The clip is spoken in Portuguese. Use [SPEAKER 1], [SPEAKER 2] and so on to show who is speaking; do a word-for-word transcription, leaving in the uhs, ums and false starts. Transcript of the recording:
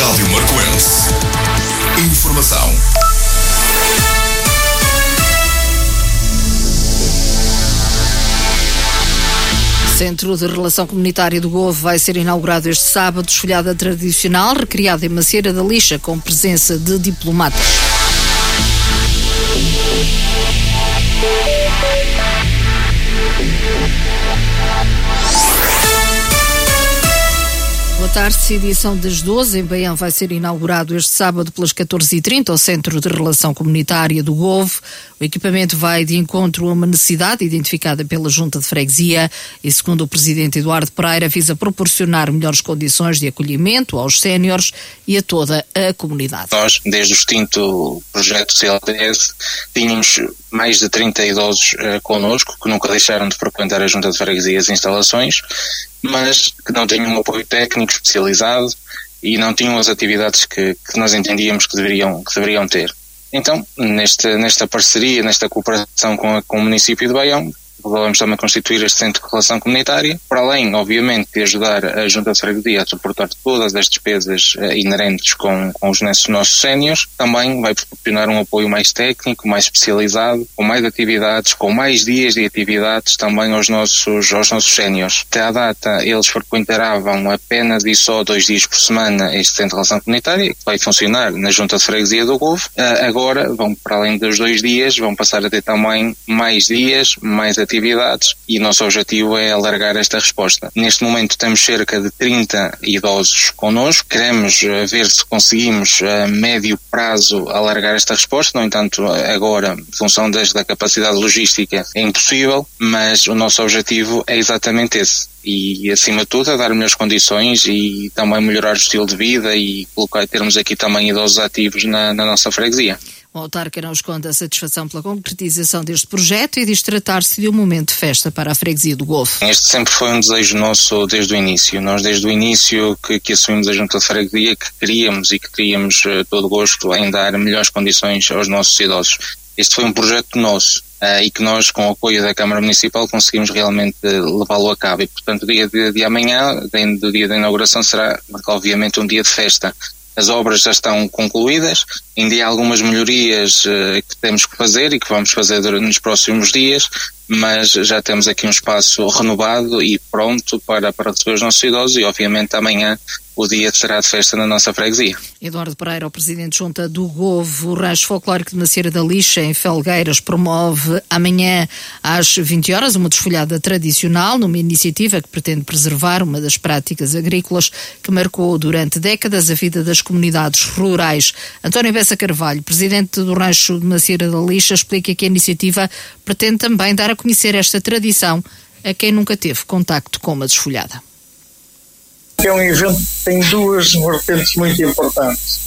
[SPEAKER 1] Rádio Marcoense. Informação.
[SPEAKER 2] O Centro de Relação Comunitária do Govo vai ser inaugurado este sábado, desfolhada tradicional, recriada em Macieira da Lixa, com presença de diplomatas. Boa tarde, edição das doze em Baião vai ser inaugurado este sábado pelas catorze e trinta o Centro de Relação Comunitária do Govo. O equipamento vai de encontro a uma necessidade identificada pela Junta de Freguesia e, segundo o Presidente Eduardo Pereira, visa proporcionar melhores condições de acolhimento aos séniores e a toda a comunidade.
[SPEAKER 3] Nós, desde o extinto projeto C L T S, tínhamos mais de trinta idosos uh, connosco, que nunca deixaram de frequentar a Junta de Freguesia e as instalações, mas que não tinham um apoio técnico especializado e não tinham as atividades que, que nós entendíamos que deveriam, que deveriam ter. Então, nesta, nesta parceria, nesta cooperação com, a, com o município de Baião, vamos também constituir este Centro de Relação Comunitária, para além, obviamente, de ajudar a Junta de Freguesia a suportar todas as despesas uh, inerentes com, com os nossos séniores, também vai proporcionar um apoio mais técnico, mais especializado, com mais atividades, com mais dias de atividades também aos nossos, aos nossos séniores. Até à data, eles frequentavam apenas e só dois dias por semana este Centro de Relação Comunitária, que vai funcionar na Junta de Freguesia do Govo. Uh, agora, vão, para além dos dois dias, vão passar a ter também mais dias, mais atividades, atividades e o nosso objetivo é alargar esta resposta. Neste momento temos cerca de trinta idosos connosco, queremos uh, ver se conseguimos a uh, médio prazo alargar esta resposta, no entanto agora, em função das, da capacidade logística, é impossível, mas o nosso objetivo é exatamente esse. E, acima de tudo, a dar melhores condições e também melhorar o estilo de vida e colocar, termos aqui também idosos ativos na, na nossa freguesia.
[SPEAKER 2] O autarca não esconde a satisfação pela concretização deste projeto e diz tratar-se de um momento de festa para a freguesia do Govo.
[SPEAKER 3] Este sempre foi um desejo nosso desde o início. Nós, desde o início que, que assumimos a Junta de Freguesia, que queríamos e que teríamos uh, todo o gosto em dar melhores condições aos nossos idosos. Este foi um projeto nosso uh, e que nós, com o apoio da Câmara Municipal, conseguimos realmente uh, levá-lo a cabo. E, portanto, o dia de, de amanhã, do dia da inauguração, será, obviamente, um dia de festa. As obras já estão concluídas, ainda há algumas melhorias uh, que temos que fazer e que vamos fazer durante, nos próximos dias, mas já temos aqui um espaço renovado e pronto para, para receber os nossos idosos e, obviamente, amanhã o dia será de festa na nossa freguesia.
[SPEAKER 2] Eduardo Pereira, o Presidente Junta do Govo, o Rancho Folclórico de Macieira da Lixa, em Felgueiras, promove amanhã às vinte horas uma desfolhada tradicional, numa iniciativa que pretende preservar uma das práticas agrícolas que marcou durante décadas a vida das comunidades rurais. António Bessa Carvalho, Presidente do Rancho de Macieira da Lixa, explica que a iniciativa pretende também dar a conhecer esta tradição a quem nunca teve contacto com uma desfolhada.
[SPEAKER 4] É um evento que tem duas vertentes muito importantes.